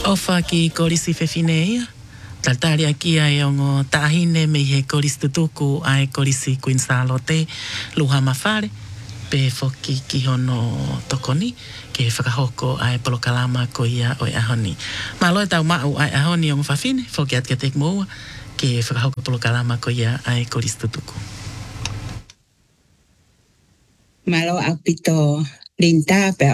Ofa ki kolisi fefineia. Taltari aki ai ongo tahine me he kolisi tutuku ai kolisi Queensalote luha mafare. Pe foki ki hono tokoni ke whakahoko ai polokalama ko ia oi ahoni. Maloe tau mau ai ahoni ongo fafine foki at ketek moua ke whakahoko polokalama ko ia ai kolisi tutuku. Malo apito linta pe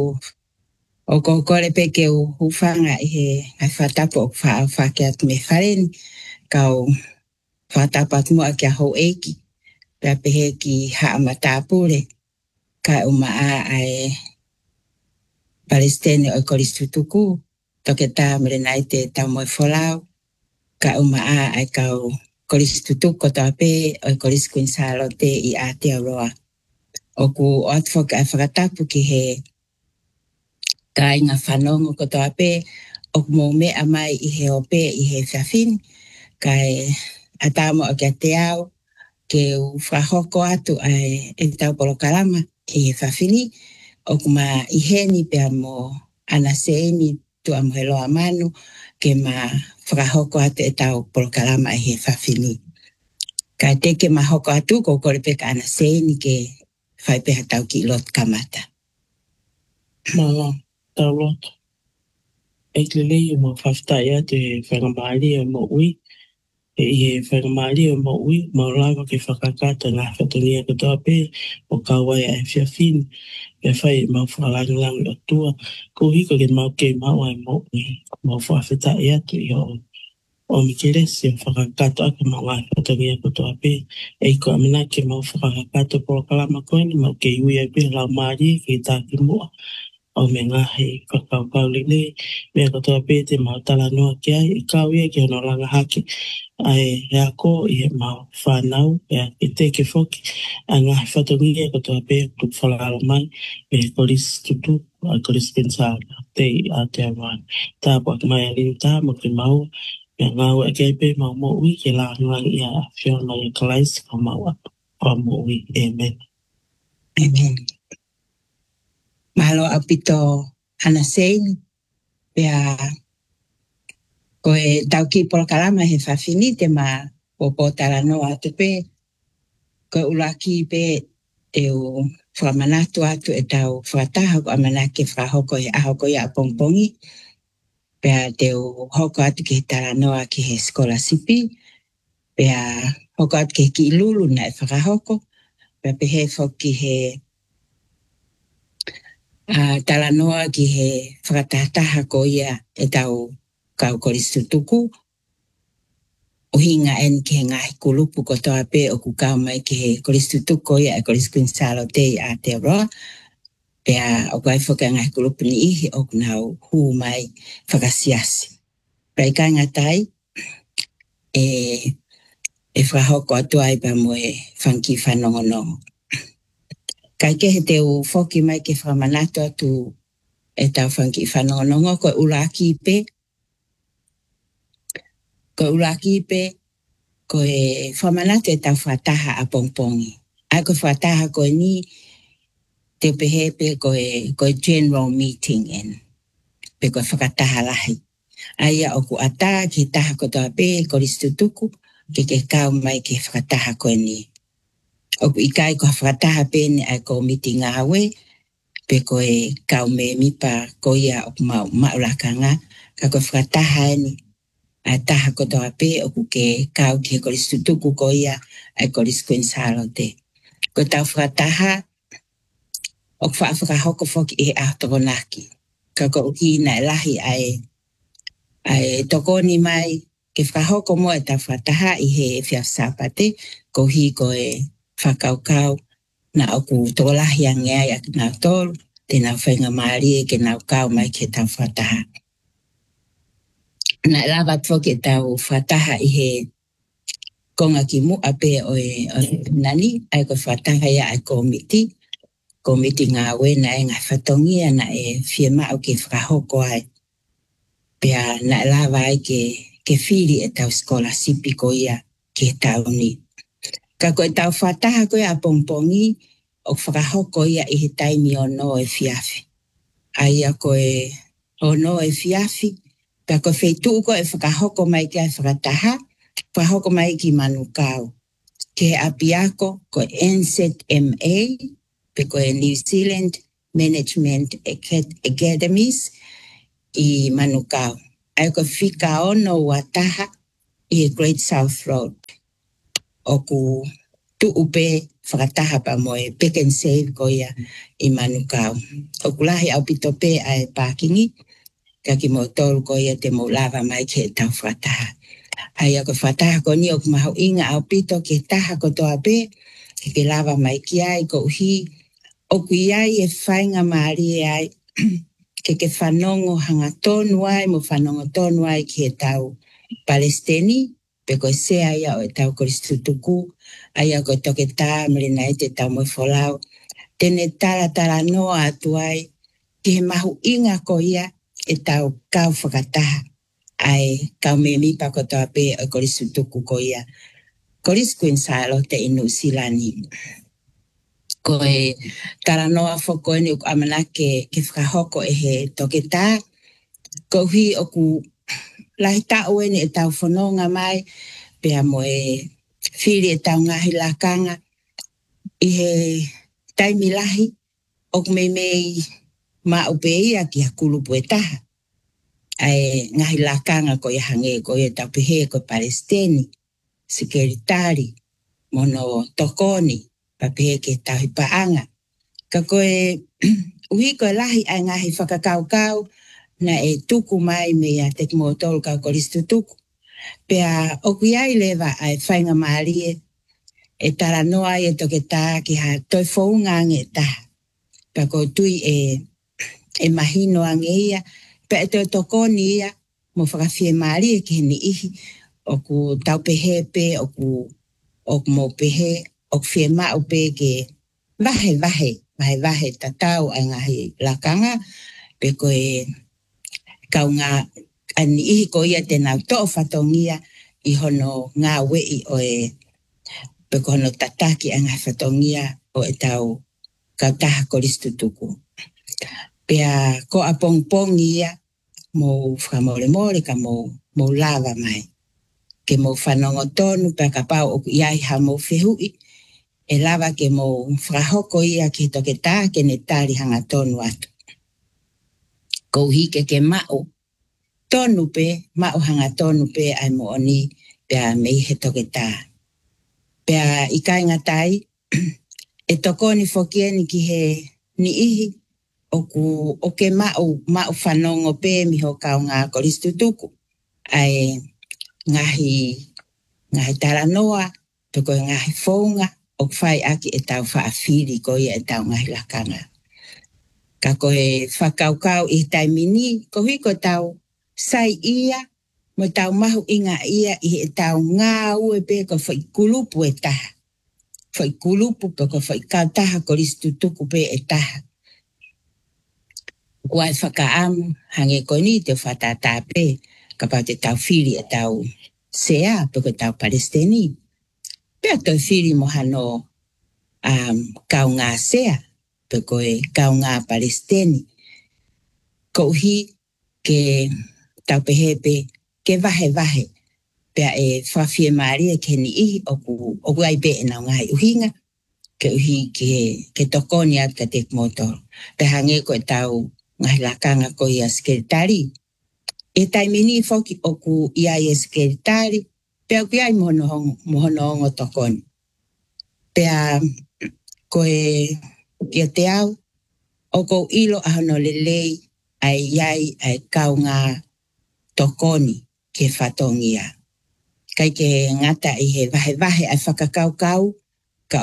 o kore pe ke ufanga he ai whatapo whakeat me wharen kau whatapat mua kia ho eki pe pehe ki haamatapure ka umaa ai Palestine o koristutuku toke ta merenai te tau moe wholau ka umaa ai kau koristutuku to ape o koris Queensalote i Aotearoa o ku otfok ai whakatapu ki he kai ngā whanongo koto ape o mō mea mai i he ope i he whiawhin kai atamo o kia te au ke u whahoko atu ai e tau polokalama i he whiawhini o kuma i heni pia mō ana seeni tu amu he loa manu ke ma whahoko atu e tau polokalama i he whiawhini. Kai teke ma hoko atu ko kore peka ana seeni ke whaipeha tau ki lot kamata. Mala, tau lot. Eklele i mo whaftai atu he whangamari o mo ui. E i he whangamari o mo ui, mo lawa ke whakakata ngā whatonia katoa pe o kawai ai whiawhini. E whai mau whakalangilangi o tua. Ko hiko ke mau kei mau ai mo ui. Mau whawhetai atu i o mikeresi o whakakato ake mau ngā whatonia katoa pe. E ko amina ke mau whakakato polokalama koeni mau kei ui ai pe lau maari ke tāki mua. O me ngahi whakaukau lele, mea katoa pe te mau tala noa ki ai, i kau ia ki hono langa haki, ai rea ko i he mau whanau, ea i teke whoki, a ngahi whatongia katoa pe tu whalaro mai, me koris tutu, a koris pensāra, te i Aotearoa. Tāpua ki mai alini tā, mo ki mau, mea ngau a kei pe mau mo ui, ke la ngang ia a whiona i kalaisi ka mau a mo ui, amen. Amen. Malo apito ana seini pea koe tau ki polokalama he whawhini te ma popo tala noa atu pe koe ulaki pe te u whamanatu atu e tau whataha ko amanake whahoko he ahoko ia pongpongi pea te u hoko atu ki he tala noa ki he skola sipi pea hoko atu ki ki ilulu na e whakahoko pea pehe whoki he tala noa ki he whakatahtaha ko ia e tau kau koristutuku. O hinga en ki he ngahi kulupu ko toa pe o ku kau mai ki he koristutuku ko ia e koris Queensalote i Aotearoa. Pea o kai whaka ngahi kulupu ni ihi o kunau huu mai whakasiasi. Pea i kai ngatai e whahoko atu ai pa mo e whanki whanongonongo. Kai ke he te u whoki mai ke whamanatu atu e tau whanki whanongonongo ko uraki pe. Ko uraki pe ko e whamanatu e tau whataha a pongpongi. Ai ko whataha ko ni te pehe pe ko e general meeting en. Pe ko whakataha lahi. Ai a oku ata ki taha ko toa pe koristutuku ke kau mai ke whakataha ko ni. Oku ikai ko whakataha pe ni ai ko meeting awe pe ko e kau me mipa ko ia oku maulakanga ka ko whakataha ni. Ai taha ko toa pe oku ke kau ki he koristutuku ko ia ai koris Queensalote. Ko tau whakataha oku whakahoko whoki e ahtokonaki. Ka ko uki na lahi ai tokoni mai ke whakahoko mo e tau whakataha i he whiawsapate ko hi ko e whakaukau na oku tokolahi angeai aki nau tolu te nau whainga maari e ke nau kau mai ke tau whakataha. Na lava tfoke tau whataha i he konga ki mu ape o nani ai ko whataha ia ai komiti ngā wena e ngā whatongia na e whiema au ke whakahoko ai. Pea na lava ai ke whiri e tau skola sipi ko ia ke tau ni. Ka koe tau whataha koe a pongpongi o whakahoko ia i he taimi o no e whiawhi. Ai a koe o no e whiawhi Pea ko wheitu ko e whakahoko mai kia e whakataha, whakahoko mai ki manukau. Ke apiako ko NZMA, pe ko e New Zealand Management Academies i manukau. Ai ko whika ono wataha i Great South Road. Oku tu upe whakataha pa moe pick and save ko ia i manukau. Oku lahi au pito pe ai pākingi, ka ki mo tolu ko ia te mo lava mai ke tau whakataha. Ai ako whakataha ko ni oku mahu inga au pito ke taha ko toa pe, ke lava mai ki ai ko uhi, oku iai e whainga maari ai, ke whanongo hanga tonu ai, mo whanongo tonu ai ki he tau Palestini, pe ko sea ia o e tau Koristutuku, ai ako toke tā marina e te tau mo wholau, tene tala noa atu ai, ki he mahu inga ko ia e tau kau whakataha, ai kau me mipa ko toa pe o Koristutuku ko ia, Koriskuinsalo te inu silani. Ko e tala noa whoko ni uku amana ke whakahoko e he toke tā, ko hui oku lahi ta oene e tau whanonga mai, pea mo e whiri e tau ngahi lakanga, i he taimi lahi, ok mei ma upe ia ki hakulupu e taha. Ai ngahi lakanga ko i hange ko i tau pehe ko Palestini, sekeritari, mono tokoni, pa pehe ke tau hipaanga. Ka koe uhi ko lahi ai ngahi whakakau na e tuku mai me a te mo tolu kau Koristutuku. Pea oku iai lewa ai whainga maarie e tara noa e toke tā ki ha toi whaunga ange taha. Pea ko tui e mahino ange ia, pea e toi tokoni ia mo whakawhie maarie ki heni ihi oku tau pehe pe, oku mo pehe, oku whie mau pe ke vahe tatau ai ngahi lakanga, pe ko e kau ngā ani ihi ko ia te nau to'o whatongia i hono ngā wei o e pe ko hono tataki a ngā whatongia o e tau kautaha Koristutuku. Pea ko a pongpongi ia mo whakamore ka mo lava mai. Ke mo whanongo tonu pea ka pau o iai ha mo whihui e lava ke mo whakahoko ia ki toke tā ke ne tāri hanga tonu atu. Ko hike ke mao tonu pe, mao hanga tonu pe ai mo oni pea mei he toke tā. Pea i kai ngatai, e tokoni whokieni ki he ni ihi, o ke mao whanongo pe miho kau ngā Koristutuku. Ai ngahi taranoa, pe koe ngahi whaunga, o whai aki e tau whaafiri ko ia e tau ngahi lakanga. Ka koe whakaukau i taimini, ko hui ko tau sai ia, mo tau mahu inga ia i e tau ngā ue pe ko whaikulupu e taha. Whaikulupu pe ko whaikautaha Koristutuku pe e taha. Kua e whakaamu hange ko ni te whatata pe, ka pau te tau whiri e tau sea pe ko tau Palestini. Pea toi whiri mo hano kau ngā sea, pe ko e kau ngā Palestini. Ko hi ke tau pehepe ke vahe, pea e whawhie maari ke ni ihi oku ai be e nau ngai uhinga, ke uhi ke tokoni at ka tek motor. Pe hange ko e tau ngai lakanga ko ia sekeritari. E taimini whoki oku ia e sekeritari, pea oku iai mohono ongo tokoni. Pea ko e ia te au, oko ilo ahono lelei ai iai ai kau ngā tokoni ke whatongia. Kai ke ngata i he vahe ai whakakau ka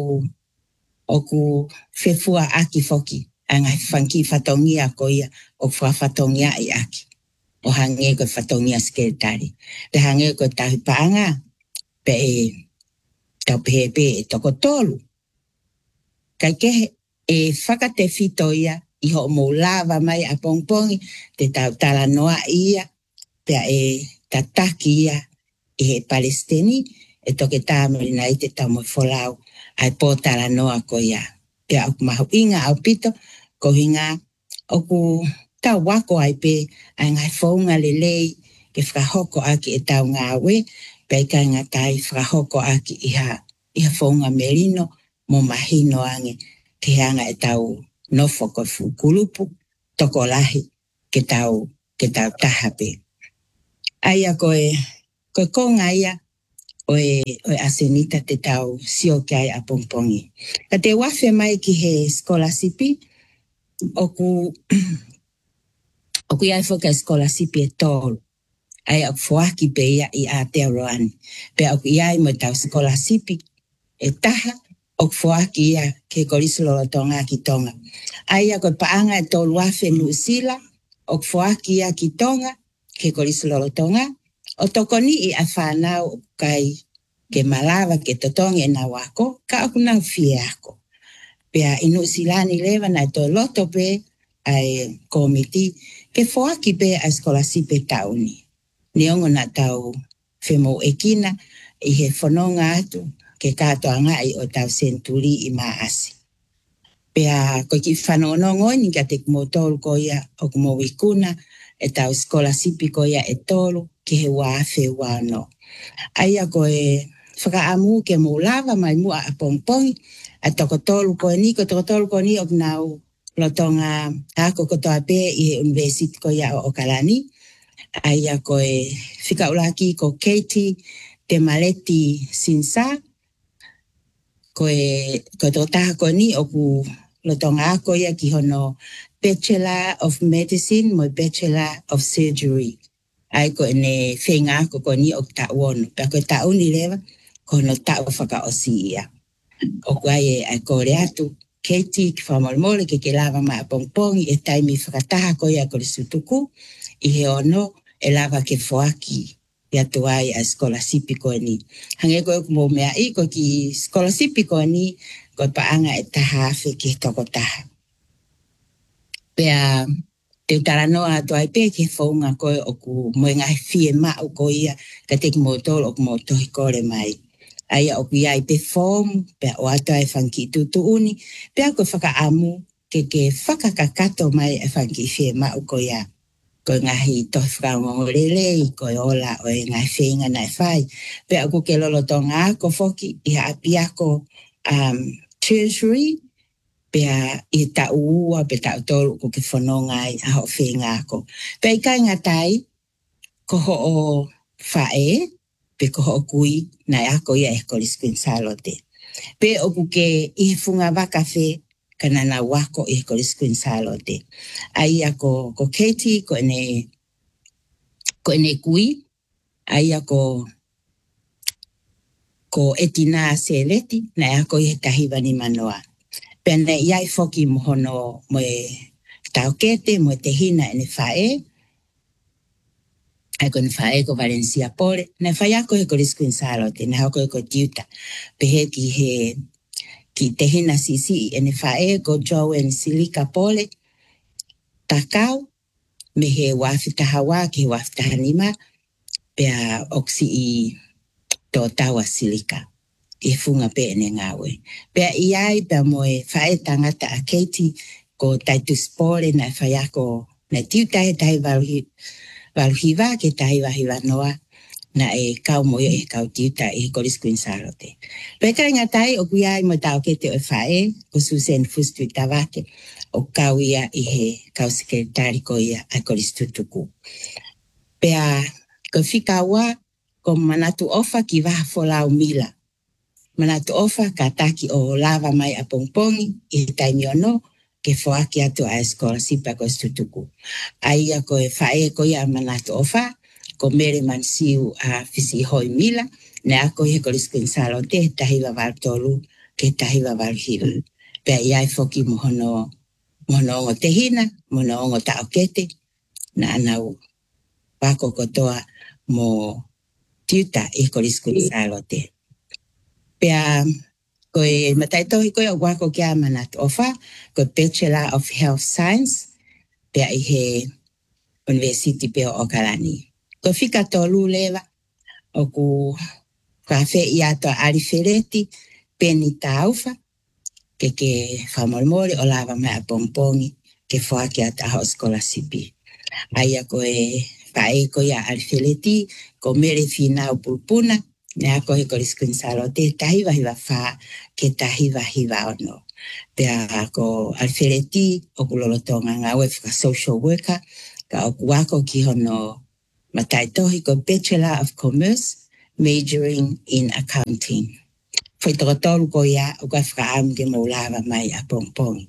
oku whewhua aki whoki a ngai whanki whatongia ko ia o whatongia i aki. O hange ko whatongia sekeritari. Pe hange ko tahipaanga pe e tau pehepe e toko tolu. Kai ke e whakate whito ia i ho mo lava mai a pongpongi te tau tala noa ia pea e tataki ia i he Palestini e toke tāmarina i te tau mo wholau ai pō tala noa ko ia. Pea oku mahu inga au pito ko hinga oku Ta wako ai pe ai ngai whaunga lelei ke whakahoko aki e tau ngā we, pe kai ngā tai whakahoko aki iha whaunga merino mo mahino ange ke hanga e tau nofo ko kulupu toko lahi ke tau taha pe. Aia koe konga ia oe asenita te tau sio kai a pongpongi. Ka te wafe mai ki he skolasipi, oku iai foka skolasipi e tolu. Ai au fuaki pe ia i Aotearoa. Pe au iai mo tau skolasipi e taha, au fuaki ia ke kolisolo tonga ki tonga. Ai a koe paanga e tolu wafe Nuusila, au fuaki ia ki tonga, ke kolisolo tonga. O tokoni i a whanau kai ke malawa ke totongi e na wako, ka aku nau fie ako. Pea inu silani lewa na to loto pe ai komiti ke fuaki pe a skolasipi tauni. Neongo na tau whemo ekina i he whanonga atu ke katoa ngai o tau senturi i maasi. Pea koe ki whanonongo ni ka te kumotolu ko ia o kumowikuna e tau skolasipi ko ia e tolu ke he wafe wano. Aia koe whakaamu ke moulawa mai mua a pongpongi a tokotolu ko ni o nau lotonga ako kotoa pe i he university ko ia o Kalani. Aia koe whikaulaki ko Katie te Maleti Sinsa koe totaha ko ni o ku lotonga ako ia ki hono Bachelor of Medicine mo Bachelor of Surgery. Ai ko ne whenga ko ni o tauonu. Pea koe tauni lewa ko no tau whakaosi ia. O kuai ai kore atu Katie ki whamolmole ke lava ma pongpongi e taimi whakataha ko ia kore sutuku i he ono e lava ke whoaki ia tuai a skolasipi ko ni. Hange koe kumo mea i ko ki skolasipi ko ni ko paanga e taha afe ki toko taha. Pea te utaranoa tuai pe ke whaunga koe o ku moenga fie mau ko ia ka te kumotolo o kumotohi kore mai. Aia o iai pe fomu, pea o ato ai whanki tutu uni, pea koe whakaamu ke whakakakato mai e whanki fie mau ko ia. Koe ngahi tohi whakaongorele, koe ola o e ngai whenga nai whai. Pea ko ke lolotonga ako foki, iha api ako treasury, pea i ta uua, pe ta utolu ko ke whanonga ai aho whenga ako. Pea i kai ngatai, ko ho o whae, pe ko ho kui na ako ia e kolis Queensalote. Pe oku ke i funga waka whe kana na wako i kolis Queensalote. Ai ako ko Katie ko ene kui, ai ako ko etina seleti na ako i tahiwa ni manoa. Pene iai foki mohono mo e taukete mo te hina ene whae, ai kon whae ko Valencia pole, na whae ako he kolis Queensalote, na ako ko tiuta, pehe ki te hina sisi ene whae ko Joan Silika pole, takau, me he wafitahawa ki he wafitahanima, pea oksi i tō tawa Silika, i funga pe ene ngawe. Pea iai pea moe whae tangata a Katie, ko taitus pole na whae ako, na tiuta he tahi waluhiwa ke tahi wahiwa noa na e kau moyo e kau tiuta e kolis Queensalote. Peka inga tai o kuiai mo tau kete o whae o Susan Fustu i tawake o kau ia i he kau sekretari ko ia a kolis tutuku. Pea ko whikaua ko manatu ofa ki waha folau mila. Manatu ofa ka taki o lava mai a pongpongi i taimi ono ke whaaki atu a eskola sipa ko tutuku. Aia ko e whae ko ia manatu ofa, ko mere mansiu a fisi hoi mila, ne ako he kolis Queensalote tahiwa waltolu ke tahiwa walhiwa. Pea iai foki mohono ongo te hina, mohono ongo taokete, na anau wako kotoa mo tiuta e kolis Queensalote. Pea koe mataitohi koe o wako kia manatu ofa, ko Bachelor of Health Science, pea i he University pe o Kalani. Ko whika tolu lewa, o ku whawhe i ato arifereti, peni taufa, ke whamormore o lava mai a pongpongi, ke whaake ata ho skola sipi. Aia koe pae ko ia alfeleti ko mere fina o pulpuna ne ako he koris kunsalo te tahiwa hiwa wha ke tahiwa hiwa ono. Pea ko alfeleti o kulolotonga ngawe whaka social worker ka o kuako ki hono mataitohi ko Bachelor of Commerce majoring in accounting. Foi tokotolu ko ia o ka whaka amge maulawa mai a pongpongi.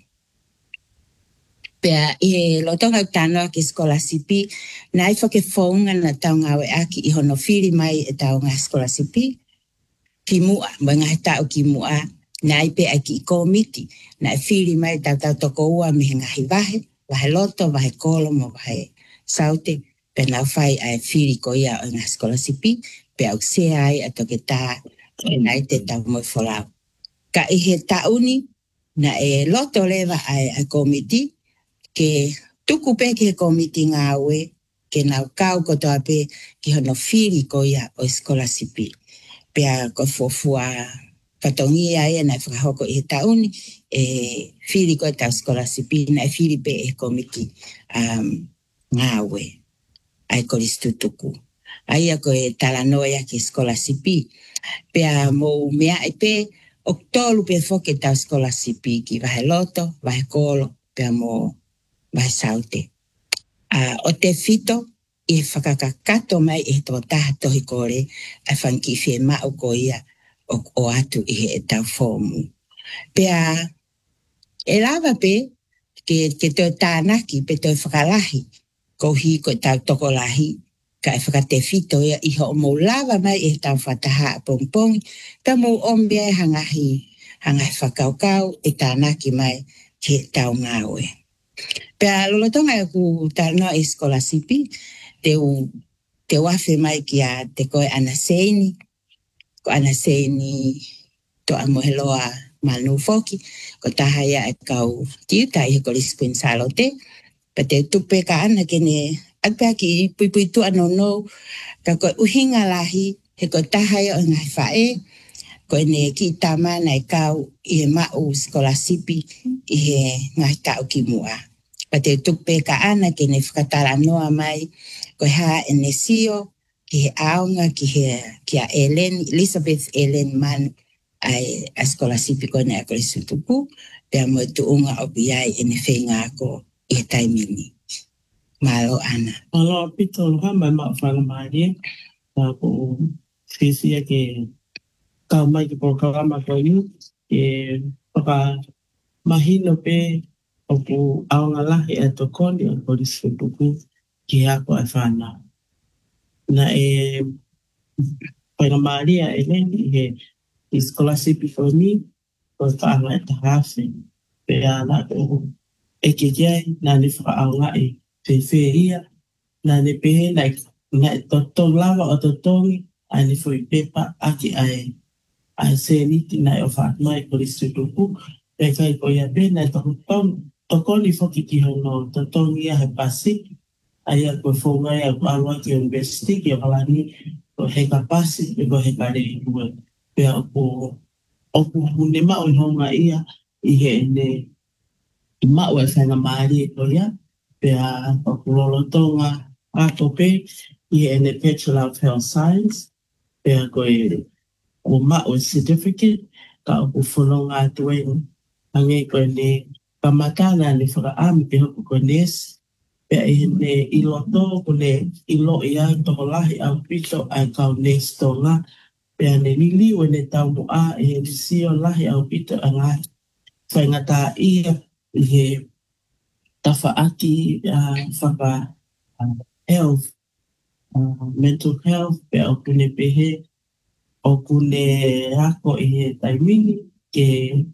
Pea lotonga utano ki skola sipi na ifo ke fonga na taunga we aki I hono fili mai e taunga skola sipi ki mua mga hita o ki mua na ipe aki komiti na fili mai tau toko ua mihinga hivahe wahe loto wahe kolomo wahe saute pe na fai ai fili ko ia o nga skola sipi pe au se ai atoke ta na ite tau mo folau ka ihe tauni na loto leva ai komiti ke tuku pe ke komiti ngawe ke nau kau ko toa pe ki hono fili ko ia o skola sipi. Pea ko fofua katongi ai na whakahoko I tauni fili ko tau skola sipi na fili pe komiti ngawe ai koristutuku. Ai ako talanoia ki skola sipi. Pea mo mea pe oktolu pe foke tau skola sipi ki vahe loto, vahe kolo, pea mo vai saute. O te fito I whakakakato mai to taha tohi kore a whanki whi mao ko ia o atu I tau fomu. Pea lava pe ke toi tānaki pe toi whakalahi ko hi ko tau toko lahi ka whakate fito ia Iho o mou lava mai tau whataha a pongpongi ka mou ombea hangahi whakaukau tānaki mai ke tau ngawe. Pea lolotonga ku tano skola sipi te wafe mai ki a te koe anaseini ko anaseini to amoheloa manu foki ko taha ia kau tiuta I koris kunsalo te pa te tupe ka ana kene akpea ki pui tu ano no ka koe uhinga lahi he ko taha ia o ngai fae ko ne ki tamana kau I mau skola sipi I he ngai tau ki mua. Pa te tupe ka ana ke ne whakatara noa mai ko ha enesio ki he aonga ki a Elizabeth Ellen Man ai a skola sipi ko ne a korisutuku pea mo tuunga o biai ene whenga ko I taimini. Malo ana. Malo pito luha mai maa whangamari na po whiwhia ke kau mai ki porokawama ko iu ke whaka mahino pe o ku aonga lahi e tokoni o korisutuku ki hako e whanau. Na whangamari a eleni he skola sipi for me ko whaanga e tahawhi pe ana o ke kiai na ni whaaonga whewhia na ne pehe na totong lava o totongi ai ni fui pepa aki ai se niti na o whaatmai korisutuku e kai ko ia pe na tokoni foki ki hono totongi a he pasi ai a koe whongai a koe alua ki university ki o kalani ko he ka pasi e ko he ka rehi kua pea o ku hune mao I honga ia I he ne mao e whainga maari e ko ia pea o ku lolotonga ato pe I he ne Bachelor of Health Science pea ko mao e certificate ka o ku whanonga atuenu ange ko ne kamatana ne whakaami pe hoku ko nes pea ne iloto ko ne ilo ia toko lahi au pito ai kau nes tonga pea ne lili o ne tau mua he nisio lahi au pito anga whaingata ia I he tawhaaki whaka health, mental health pea o kune pehe o kune rako I he taimini ke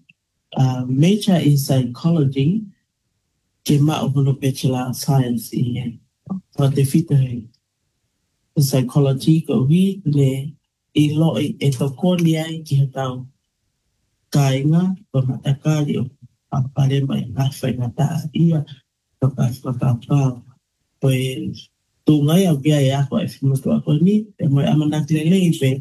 major in psychology ke mao hono Bachelor of Science I he pa te whita hei psychology ko hui ne I loi e tokoni ai ki he tau kainga ko matakari o apare mai nga whaingata ia whakapau koe tūngai au kia e ako e whimutu ako ni e moe amanakile lei pe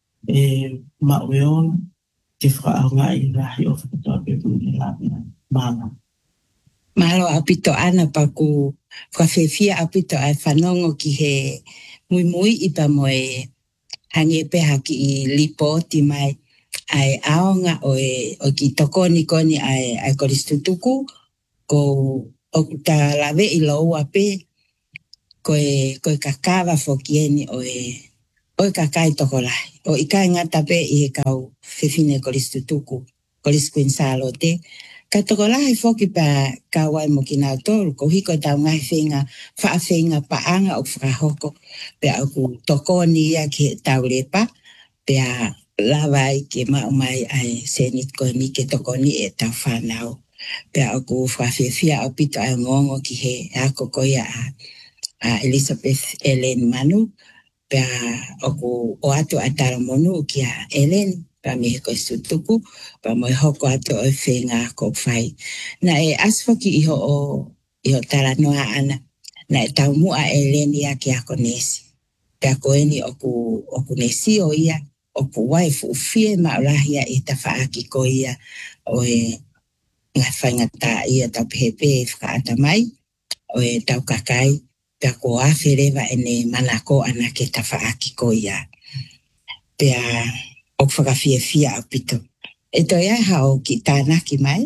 maue ona ke whakaonga I rahi o whakatoa pe puni la mana. Malo apito ana paku whawhewhia apito ai whanongo ki he mui I pa moe hangepe haki I lipoti mai ai aonga o ki tokoni koni ai koristutuku ko o ta lave I loa pe koe kakawa fokieni o kakai tokolai o ikai ngata pe I he kau fefine koristutuku koriskuinsalo te ka tokolai foki pa kawai mo kina tolu ko hiko tau ngai whaafinga paanga o whakahoko pe aku tokoni ia ki tau lepa pe a lawai ke maumai ai senit ko ni ke tokoni e tau whanau pe aku whawhewhia o pito ai ngongo ki he ako koia a Elizabeth Ellen Manu pe aku o atu atara monu ki a Ellen pa me ko sutuku pa mo hoko atu o whenga ko whai na e asfoki iho tara noa ana na e tau mua Ellen ia ki ako nesi pe ako eni oku nesi o ia oku waifu ufie maulahia I tafaaki ko ia o ngā whaingata ia tau pehepe whakaata mai o tau kakai pe ako awherewa ene manako ana ke tafaaki ko ia pe o whakawhiawhia a pito. E toi ai hao ki tānaki mai?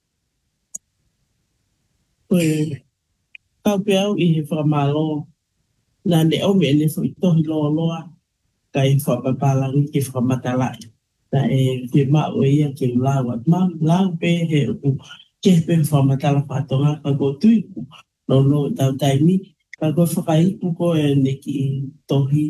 Kau pe au I he whakamalo na ne au me ene whaitohi loa loa kai whakapalangi ki whakamatalai. Na e te mao ia ke ulawa. Lau pe he uku ke pe whakamatala whatonga ka ko tuiku no tau taimi ka ko whakaiku ko e ne ki tohi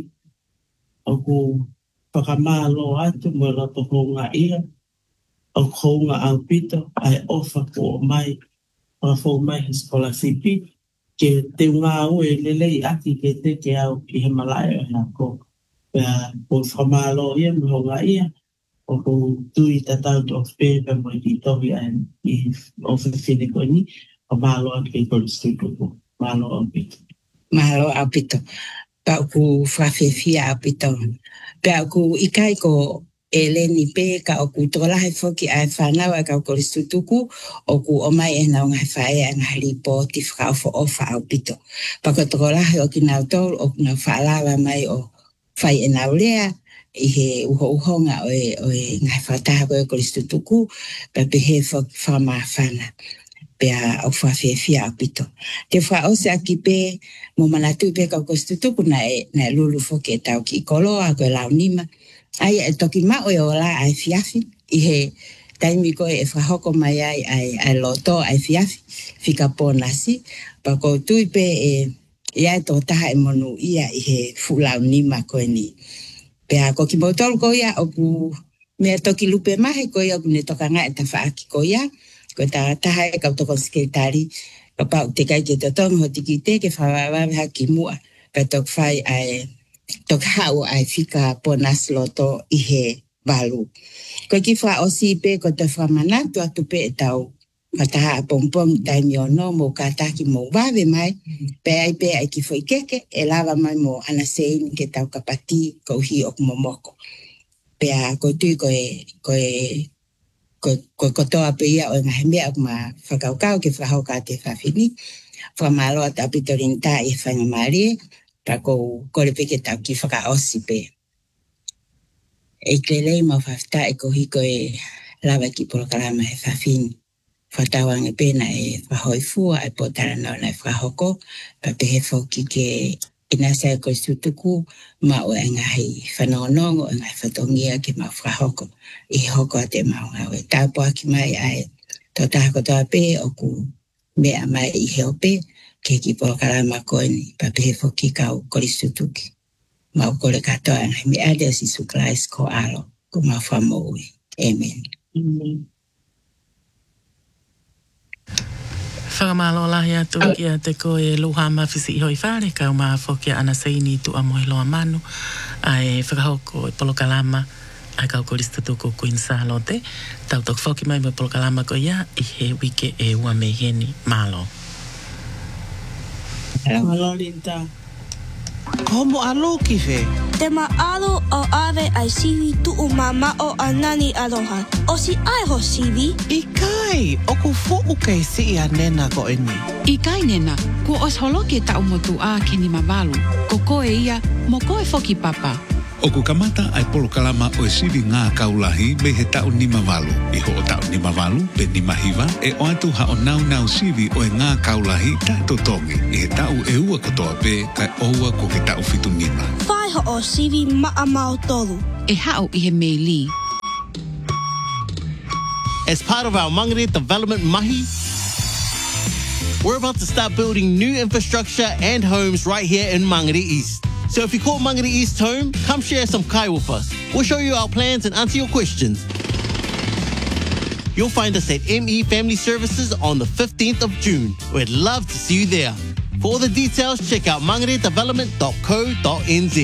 oku whakamalo atu mo rato honga ia o honga au pito ai ofa ko mai whakafo mai he skola sipi ke te unga au e lelei aki ke te ke au I he malai o hea ko pia ko whakamalo ia mo honga ia o ko tui tatau to pepe mo I tohi ai I ofa whine ko ni o malo atu ke koristuku malo au pito. Malo au pito. Pa ku whawhewhia au pito. Pe aku ikai ko Eleni pe ka oku tolahe foki ai whanau ai kau koristutuku oku omai e nau ngai whae a ngai ripoti whakau fo ofa au pito. Pa ko tolahe oki nau tolu oku nau whaalawa mai o whai e nau lea I he uhonga o ngai whataha ko e koristutuku pa pehe foki whamawhana. Pea au whawhewhia au pito. Te whaose aki pe mo manatu pe kau koristutuku na lulu foki e tau ki koloa ko e lau nima. Ai e toki mao e ola ai fiafi I he taimi ko e whahoko mai ai loto ai fiafi fika po nasi pa ko tui pe ia e tō taha e monu ia I he fulau nima ko e ni pea ko ki mautolu ko ia oku mea toki lupe mahe ko ia oku ne toka ngā e ta whaaki ko ia ko ta taha e kau toko sekretari ka pau te kai ke te tongo tiki te ke whawawawe haki mua ka tok whai ai tok hau ai fika ponas loto I he balu. Ko ki wha osi pe ko te whamanatu atu pe e tau whataha a pompong taimi o no mo kātaki mo wawe mai pe ai ki whoi keke e lawa mai mo anaseini ke tau kapati ko hi ok momoko. Pe a ko tui ko kotoa pe ia o ngahe mea ok ma whakaukau ke whahauka te whawhini whamalo ata apitorin ta I whangamarie pa ko kore peke tau ki whaka osi pe. E klelei mau whafta e ko hiko e lawa ki polokalama e whawhini. Whatawang e pena e whahoifua e potara nao na e whahoko pa pehe whoki ke inasa e koristutuku ma o e ngahi whanonongo e ngahi whatongia ke mau whahoko I hoko a te mau ngau e tāpo aki mai ai tō tāko toa pe o ku mea mai I heo pe ke ki polokalama koeni pa pehe whoki kau koristutuki. Mau kore katoa ngai me adea si suklais ko alo ko mau whamoui. Amen. Whakamalo lahi atu ki a te koe luha mawhisi I hoi whare kau maa whokia ana seini tu a mohi loa manu ai whakahoko e polokalama ai kau koristutuku kuinsalo te tau tok whoki mai mo polokalama ko ia I he wike e ua meheni malo. Malo Linda. Komo alo kife. Te maalo o ave ai siwi tu mama o anani aloha. O si ai ho siwi? Ikai, oku fo'u kei si a nena ko eni. Ikai nena, ku os holoke ta umotu a kini mabalu. Ko koe ia, mo koe foki papa. Oku kamata ai polo kalama o e sivi ngā kaulahi me he tau ni mavalu. Iho o tau ni mavalu, pe ni mahiwa, e o atu ha o nau sivi o e ngā kaulahi tato tongi. I he tau e ua katoa pe, kai oua ko ke tau fitu nima. Whai ho o sivi maa mau tolu. E hao I he meili. As part of our Mangere Development Mahi, we're about to start building new infrastructure and homes right here in Mangere East. So if you call Mangere East home, come share some kai with us. We'll show you our plans and answer your questions. You'll find us at ME Family Services on the 15th of June. We'd love to see you there. For all the details, check out mangeredevelopment.co.nz.